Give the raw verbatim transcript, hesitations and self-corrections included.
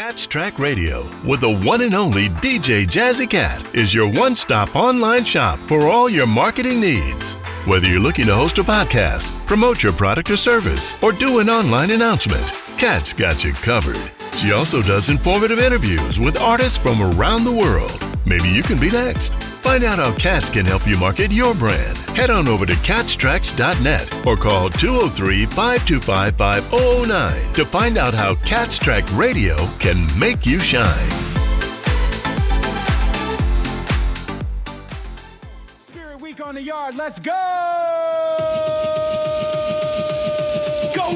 Cats Track Radio with the one and only D J Jazzy Cat is your one-stop online shop for all your marketing needs. Whether you're looking to host a podcast, promote your product or service, or do an online announcement, Cat's got you covered. She also does informative interviews with artists from around the world. Maybe you can be next. Find out how Cats can help you market your brand. Head on over to cats tracks dot net or call two oh three, five two five, five oh oh nine to find out how Cats Track Radio can make you shine. Spirit Week on the yard, let's go!